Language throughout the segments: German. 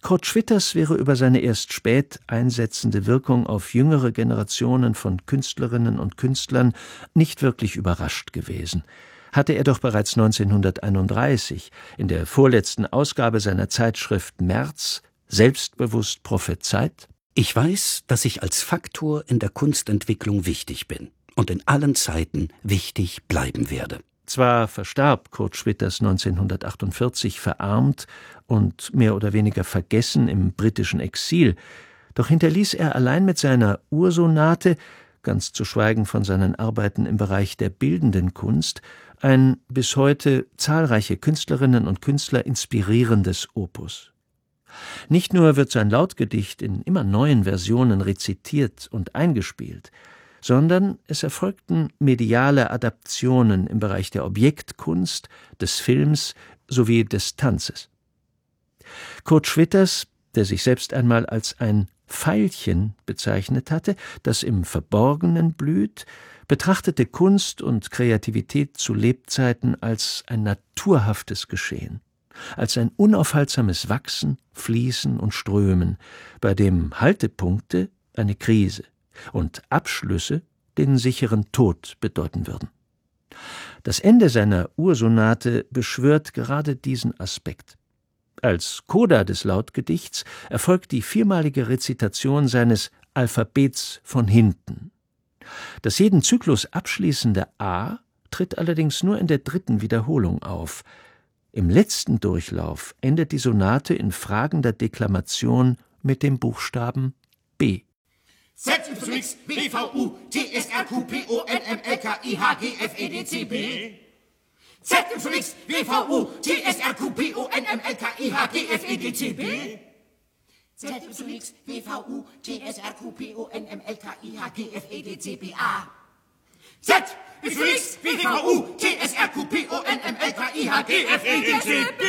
Kurt Schwitters wäre über seine erst spät einsetzende Wirkung auf jüngere Generationen von Künstlerinnen und Künstlern nicht wirklich überrascht gewesen. Hatte er doch bereits 1931 in der vorletzten Ausgabe seiner Zeitschrift März selbstbewusst prophezeit: Ich weiß, dass ich als Faktor in der Kunstentwicklung wichtig bin und in allen Zeiten wichtig bleiben werde. Zwar verstarb Kurt Schwitters 1948 verarmt und mehr oder weniger vergessen im britischen Exil, doch hinterließ er allein mit seiner Ursonate, ganz zu schweigen von seinen Arbeiten im Bereich der bildenden Kunst, ein bis heute zahlreiche Künstlerinnen und Künstler inspirierendes Opus. Nicht nur wird sein Lautgedicht in immer neuen Versionen rezitiert und eingespielt, sondern es erfolgten mediale Adaptionen im Bereich der Objektkunst, des Films sowie des Tanzes. Kurt Schwitters, der sich selbst einmal als ein Veilchen bezeichnet hatte, das im Verborgenen blüht, betrachtete Kunst und Kreativität zu Lebzeiten als ein naturhaftes Geschehen, als ein unaufhaltsames Wachsen, Fließen und Strömen, bei dem Haltepunkte eine Krise und Abschlüsse den sicheren Tod bedeuten würden. Das Ende seiner Ursonate beschwört gerade diesen Aspekt. Als Coda des Lautgedichts erfolgt die viermalige Rezitation seines Alphabets von hinten. Das jeden Zyklus abschließende A tritt allerdings nur in der dritten Wiederholung auf. Im letzten Durchlauf endet die Sonate in fragender Deklamation mit dem Buchstaben B. Z, Y, X, W, V, U, T, S, R, Q, P, O, N, M, L, K, I, H, G, F, E, D, C, B. Z, Y, X, W, V, U, T, S, R, Q, P, O, N, M, L, K, I, H, G, F, E, D, C, B. Z, Y, X, W, V, U, T, S, R, Q, P, O, N, M, L, K, I, H, G, F, E, D, C, B, A. Z, Y, X, W, V, U, T, S, R, Q, P, O, N, M, L, K, I, H, G, F, E, D, C, B.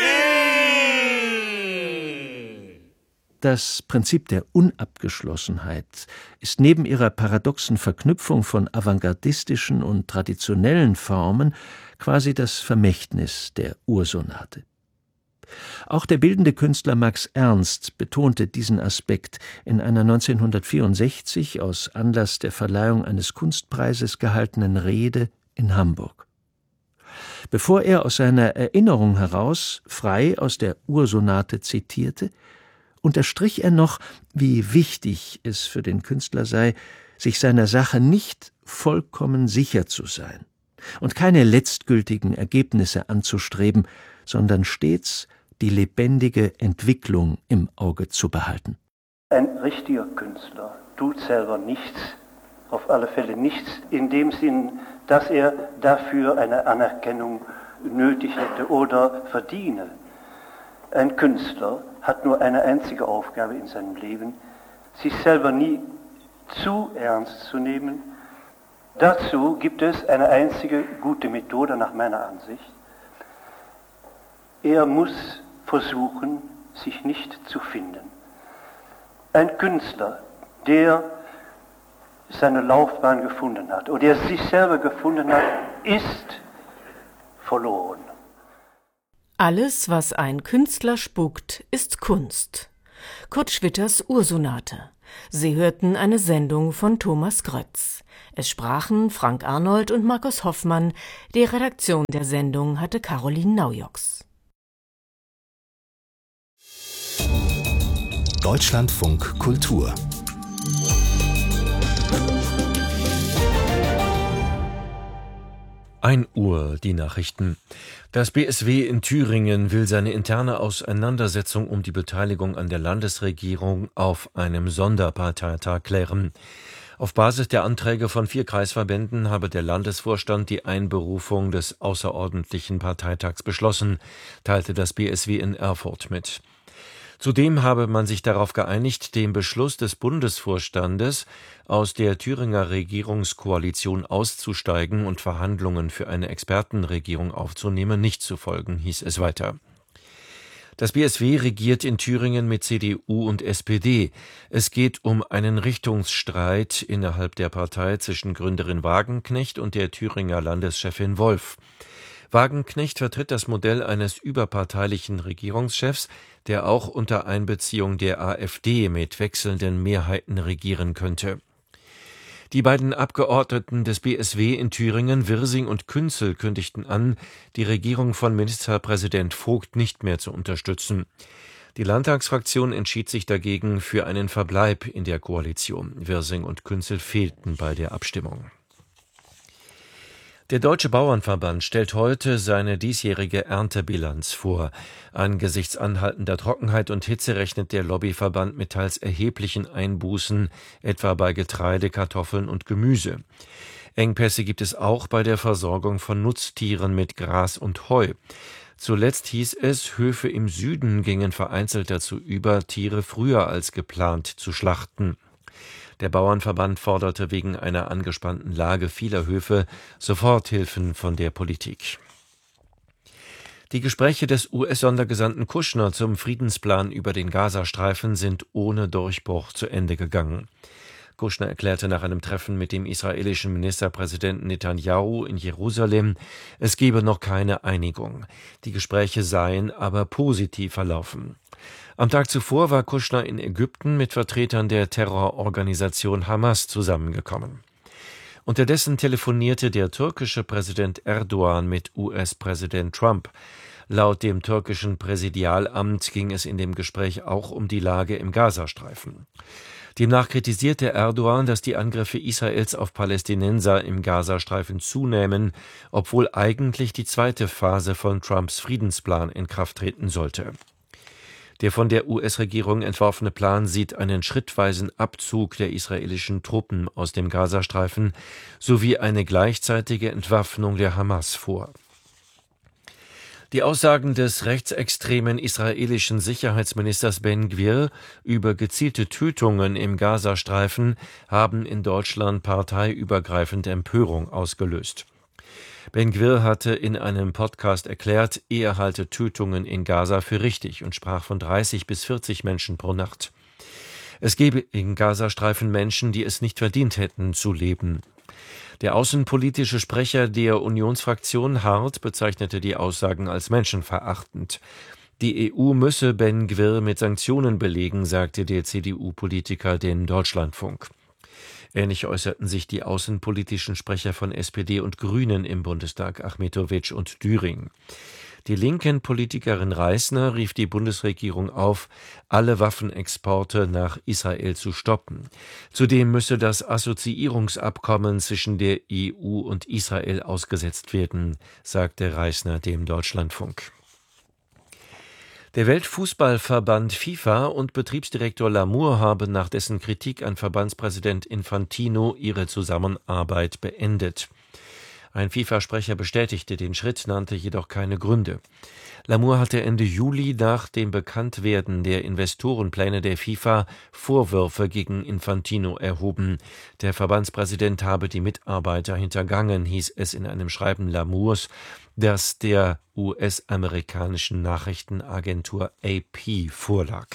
Das Prinzip der Unabgeschlossenheit ist neben ihrer paradoxen Verknüpfung von avantgardistischen und traditionellen Formen quasi das Vermächtnis der Ursonate. Auch der bildende Künstler Max Ernst betonte diesen Aspekt in einer 1964 aus Anlass der Verleihung eines Kunstpreises gehaltenen Rede in Hamburg. Bevor er aus seiner Erinnerung heraus frei aus der Ursonate zitierte, unterstrich er noch, wie wichtig es für den Künstler sei, sich seiner Sache nicht vollkommen sicher zu sein und keine letztgültigen Ergebnisse anzustreben, sondern stets die lebendige Entwicklung im Auge zu behalten. Ein richtiger Künstler tut selber nichts, auf alle Fälle nichts, in dem Sinn, dass er dafür eine Anerkennung nötig hätte oder verdiene. Ein Künstler hat nur eine einzige Aufgabe in seinem Leben, sich selber nie zu ernst zu nehmen. Dazu gibt es eine einzige gute Methode nach meiner Ansicht. Er muss versuchen, sich nicht zu finden. Ein Künstler, der seine Laufbahn gefunden hat oder der sich selber gefunden hat, ist verloren. Alles, was ein Künstler spuckt, ist Kunst. Kurt Schwitters Ursonate. Sie hörten eine Sendung von Thomas Grötz. Es sprachen Frank Arnold und Markus Hoffmann. Die Redaktion der Sendung hatte Caroline Naujoks. Deutschlandfunk Kultur. Uhr, die Nachrichten. Das BSW in Thüringen will seine interne Auseinandersetzung um die Beteiligung an der Landesregierung auf einem Sonderparteitag klären. Auf Basis der Anträge von 4 Kreisverbänden habe der Landesvorstand die Einberufung des außerordentlichen Parteitags beschlossen, teilte das BSW in Erfurt mit. Zudem habe man sich darauf geeinigt, dem Beschluss des Bundesvorstandes, aus der Thüringer Regierungskoalition auszusteigen und Verhandlungen für eine Expertenregierung aufzunehmen, nicht zu folgen, hieß es weiter. Das BSW regiert in Thüringen mit CDU und SPD. Es geht um einen Richtungsstreit innerhalb der Partei zwischen Gründerin Wagenknecht und der Thüringer Landeschefin Wolf. Wagenknecht vertritt das Modell eines überparteilichen Regierungschefs, der auch unter Einbeziehung der AfD mit wechselnden Mehrheiten regieren könnte. Die beiden Abgeordneten des BSW in Thüringen, Wirsing und Künzel, kündigten an, die Regierung von Ministerpräsident Vogt nicht mehr zu unterstützen. Die Landtagsfraktion entschied sich dagegen für einen Verbleib in der Koalition. Wirsing und Künzel fehlten bei der Abstimmung. Der Deutsche Bauernverband stellt heute seine diesjährige Erntebilanz vor. Angesichts anhaltender Trockenheit und Hitze rechnet der Lobbyverband mit teils erheblichen Einbußen, etwa bei Getreide, Kartoffeln und Gemüse. Engpässe gibt es auch bei der Versorgung von Nutztieren mit Gras und Heu. Zuletzt hieß es, Höfe im Süden gingen vereinzelt dazu über, Tiere früher als geplant zu schlachten. Der Bauernverband forderte wegen einer angespannten Lage vieler Höfe Soforthilfen von der Politik. Die Gespräche des US-Sondergesandten Kushner zum Friedensplan über den Gazastreifen sind ohne Durchbruch zu Ende gegangen. Kushner erklärte nach einem Treffen mit dem israelischen Ministerpräsidenten Netanyahu in Jerusalem, es gebe noch keine Einigung. Die Gespräche seien aber positiv verlaufen. Am Tag zuvor war Kushner in Ägypten mit Vertretern der Terrororganisation Hamas zusammengekommen. Unterdessen telefonierte der türkische Präsident Erdogan mit US-Präsident Trump. Laut dem türkischen Präsidialamt ging es in dem Gespräch auch um die Lage im Gazastreifen. Demnach kritisierte Erdogan, dass die Angriffe Israels auf Palästinenser im Gazastreifen zunehmen, obwohl eigentlich die zweite Phase von Trumps Friedensplan in Kraft treten sollte. Der von der US-Regierung entworfene Plan sieht einen schrittweisen Abzug der israelischen Truppen aus dem Gazastreifen sowie eine gleichzeitige Entwaffnung der Hamas vor. Die Aussagen des rechtsextremen israelischen Sicherheitsministers Ben Gvir über gezielte Tötungen im Gazastreifen haben in Deutschland parteiübergreifend Empörung ausgelöst. Ben Gvir hatte in einem Podcast erklärt, er halte Tötungen in Gaza für richtig und sprach von 30 bis 40 Menschen pro Nacht. Es gebe im Gazastreifen Menschen, die es nicht verdient hätten, zu leben. Der außenpolitische Sprecher der Unionsfraktion Hart bezeichnete die Aussagen als menschenverachtend. Die EU müsse Ben Gvir mit Sanktionen belegen, sagte der CDU-Politiker dem Deutschlandfunk. Ähnlich äußerten sich die außenpolitischen Sprecher von SPD und Grünen im Bundestag, Achmetovic und Düring. Die linken Politikerin Reisner rief die Bundesregierung auf, alle Waffenexporte nach Israel zu stoppen. Zudem müsse das Assoziierungsabkommen zwischen der EU und Israel ausgesetzt werden, sagte Reisner dem Deutschlandfunk. Der Weltfußballverband FIFA und Betriebsdirektor Lamour haben nach dessen Kritik an Verbandspräsident Infantino ihre Zusammenarbeit beendet. Ein FIFA-Sprecher bestätigte den Schritt, nannte jedoch keine Gründe. Lamour hatte Ende Juli nach dem Bekanntwerden der Investorenpläne der FIFA Vorwürfe gegen Infantino erhoben. Der Verbandspräsident habe die Mitarbeiter hintergangen, hieß es in einem Schreiben Lamours, das der US-amerikanischen Nachrichtenagentur AP vorlag.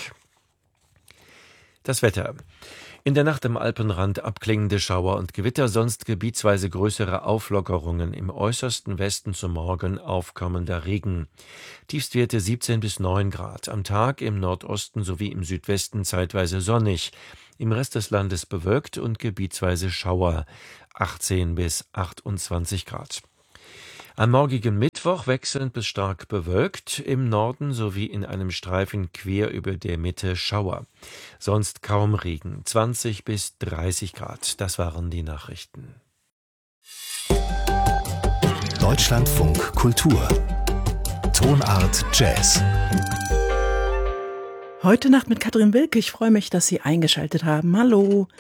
Das Wetter. In der Nacht am Alpenrand abklingende Schauer und Gewitter, sonst gebietsweise größere Auflockerungen, im äußersten Westen zum Morgen aufkommender Regen. Tiefstwerte 17 bis 9 Grad. Am Tag im Nordosten sowie im Südwesten zeitweise sonnig. Im Rest des Landes bewölkt und gebietsweise Schauer. 18 bis 28 Grad. Am morgigen Mittwoch wechselnd bis stark bewölkt, im Norden sowie in einem Streifen quer über der Mitte Schauer. Sonst kaum Regen, 20 bis 30 Grad. Das waren die Nachrichten. Deutschlandfunk Kultur. Tonart Jazz. Heute Nacht mit Katrin Wilke. Ich freue mich, dass Sie eingeschaltet haben. Hallo.